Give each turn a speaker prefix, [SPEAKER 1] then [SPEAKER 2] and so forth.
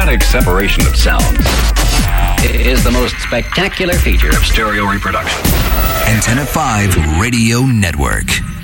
[SPEAKER 1] automatic separation of sounds is the most spectacular feature of stereo reproduction.
[SPEAKER 2] Antenna 5 Radio Network.